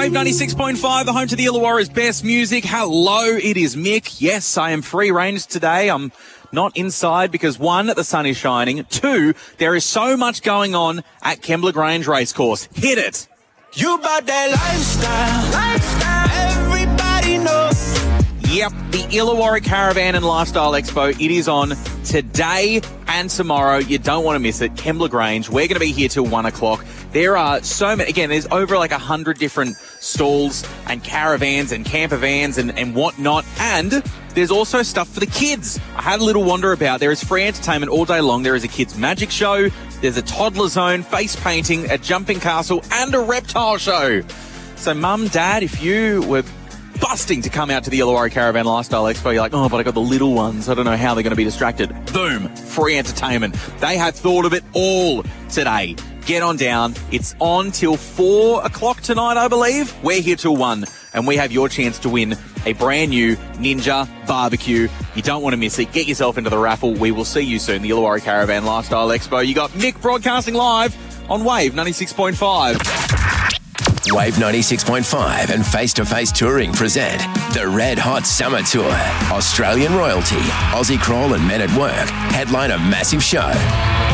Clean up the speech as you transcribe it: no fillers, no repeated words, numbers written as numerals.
Wave 96.5, the home to the Illawarra's best music. Hello, it is Mick. Yes, I am free range today. I'm not inside because 1, the sun is shining. 2, there is so much going on at Kembla Grange Racecourse. Hit it. You about that lifestyle, everybody knows. Yep, the Illawarra Caravan and Lifestyle Expo. It is on today and tomorrow. You don't want to miss it. Kembla Grange. We're going to be here till 1 o'clock. There are so many, again, there's over like 100 different stalls and caravans and camper vans and whatnot. And there's also stuff for the kids. I had a little wander about. There is free entertainment all day long. There is a kids' magic show. There's a toddler zone, face painting, a jumping castle, and a reptile show. So, Mum, Dad, if you were busting to come out to the Illawarra Caravan Lifestyle Expo, you're like, oh, but I got the little ones. I don't know how they're going to be distracted. Boom. Free entertainment. They have thought of it all today. Get on down. It's on till 4 o'clock tonight, I believe. We're here till 1, and we have your chance to win a brand new Ninja barbecue. You don't want to miss it. Get yourself into the raffle. We will see you soon. The Illawarra Caravan Lifestyle Expo. You got Mick broadcasting live on Wave 96.5. Wave 96.5 and Face to Face Touring present the Red Hot Summer Tour. Australian royalty, Aussie Crawl and Men at Work headline a massive show.